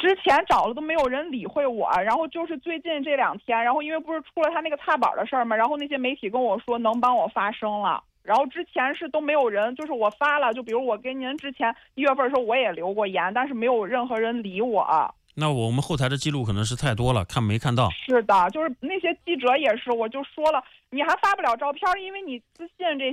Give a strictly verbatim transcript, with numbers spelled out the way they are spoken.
之前找了都没有人理会我，然后就是最近这两天，然后因为不是出了他那个踏板的事儿嘛，然后那些媒体跟我说能帮我发声了。然后之前是都没有人，就是我发了，就比如我跟您之前一月份的时候我也留过言，但是没有任何人理我。 那我们后台的记录可能是太多了，看没看到。 是的，就是那些记者也是，我就说了，你还发不了照片，因为你私信这